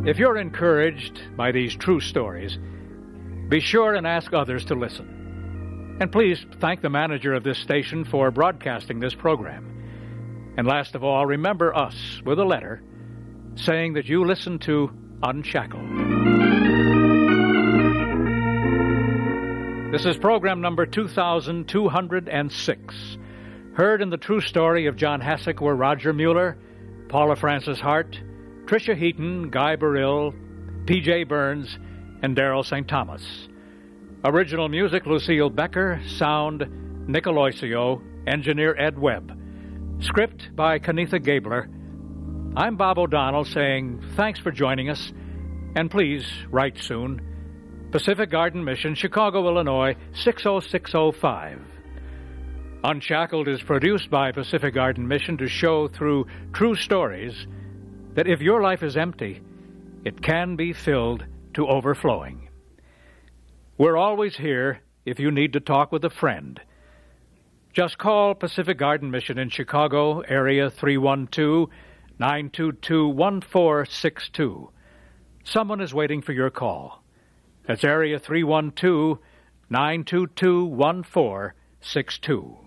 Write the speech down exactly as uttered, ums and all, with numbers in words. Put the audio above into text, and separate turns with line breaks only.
If you're encouraged by these true stories, be sure and ask others to listen. And please thank the manager of this station for broadcasting this program. And last of all, remember us with a letter saying that you listen to Unshackled. This is program number two thousand two hundred six. Heard in the true story of John Hasek were Roger Mueller, Paula Francis Hart, Tricia Heaton, Guy Burrill, P J Burns, and Darrell Saint Thomas. Original music, Lucille Becker. Sound, Nick Aloisio. Engineer, Ed Webb. Script by Kenitha Gabler. I'm Bob O'Donnell saying thanks for joining us, and please write soon. Pacific Garden Mission, Chicago, Illinois, six oh six oh five. Unshackled is produced by Pacific Garden Mission to show through true stories that if your life is empty, it can be filled to overflowing. We're always here if you need to talk with a friend. Just call Pacific Garden Mission in Chicago, area three one two, nine two two, one four six two. Someone is waiting for your call. That's area three one two, nine two two, one four six two.